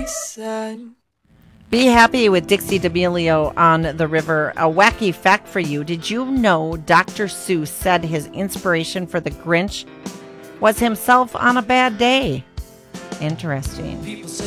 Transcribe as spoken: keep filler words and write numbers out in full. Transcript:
sad. Be happy with Dixie D'Amelio on the river. A wacky fact for you. Did you know Doctor Seuss said his inspiration for The Grinch was himself on a bad day? Interesting. People say